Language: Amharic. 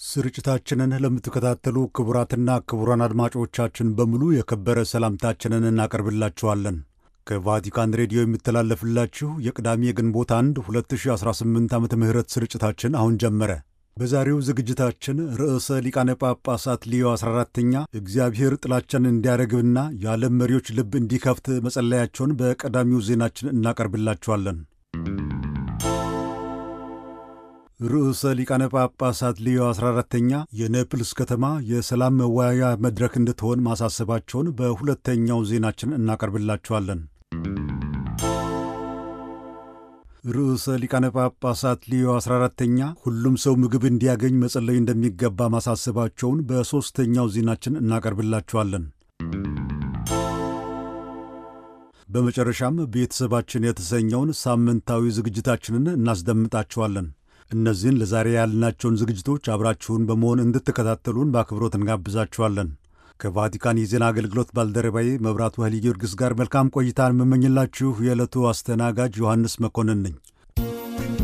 ስርጭታችንን ለምትከታተሉ ክቡራትና ክቡራን አድማጮቻችን በሙሉ የከበረ ሰላምታችንን እናቀርብላችኋለን። ከቫቲካን ሬዲዮ የሚተላለፍላችሁ የቅዳሜ ግንቦት 1 2018 ዓመተ ምህረት ስርጭታችን አሁን ጀመረ። በዛሬው ዝግጅታችን ርዕሰ ሊቃነ ጳጳሳት ሊዮ 14ኛ እግዚአብሔር ጥላቻን እንዲያረግብና የዓለም መሪዎች ልብ እንዲከፍት መጸለያቸውን በቀዳሚው ዜናችን እናቀርብላችኋለን። ርዕሰ ሊቃነ ጳጳሳት ሊዮ 14ኛ የኔፕልስ ከተማ የሰላም መወያያ መድረክ እንድትሆን ማሳሰባቸውን በሁለተኛው ዜናችን እናቀርብላችኋለን። ርዕሰ ሊቃነ ጳጳሳት ሊዮ 14ኛ ሁሉም ሰው ምግብ እንዲያገኝ መጸለይ እንደሚገባ ማሳሰባቸውን በሦስተኛው ዜናችን እናቀርብላችኋለን። በመጨረሻም ቤተሰባችን የተሰኘውን ሳምንታዊ ዝግጅታችንን እናስደምጣችኋለን። እነዚህን ለዛሬ ያልናቸውን ዝግጅቶች አብራችሁን በመሆን እንድትከታተሉን በአክብሮት እንጋብዛችኋለን። ከቫቲካን የዜና አገልግሎት ባልደረባዬ መብራቱ ኃይለ ጊዮርጊስ ጋር መልካም ቆይታን የምመኝላችሁ የዕለቱ አስተናጋጅ ዮሐንስ መኮንን ነኝ።